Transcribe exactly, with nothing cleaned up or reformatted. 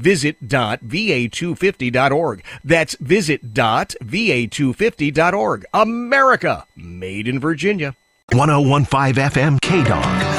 visit dot v a two fifty dot org. That's visit dot v a two fifty dot org. America, made in Virginia. one oh one point five F M K-Dog.